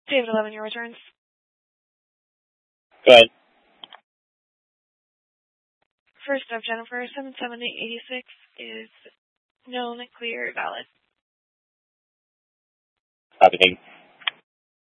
David 11, your returns. Go ahead. First up, Jennifer, 77886 is known, clear, valid. Copy.